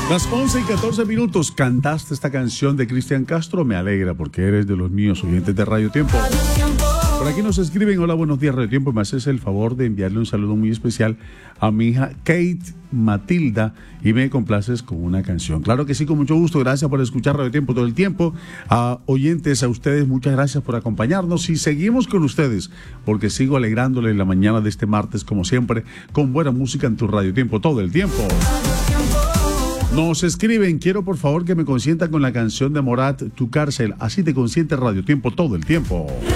Las 11:14. Cantaste esta canción de Cristian Castro. Me alegra porque eres de los míos oyentes de Radio Tiempo. Por aquí nos escriben: hola, buenos días Radio Tiempo. Me haces el favor de enviarle un saludo muy especial a mi hija Kate Matilda y me complaces con una canción. Claro que sí, con mucho gusto. Gracias por escuchar Radio Tiempo todo el tiempo. A oyentes, a ustedes, muchas gracias por acompañarnos y seguimos con ustedes porque sigo alegrándoles la mañana de este martes como siempre con buena música en tu Radio Tiempo todo el tiempo. Nos escriben: quiero por favor que me consientan con la canción de Morat, Tu Cárcel. Así te consiente Radio Tiempo todo el tiempo.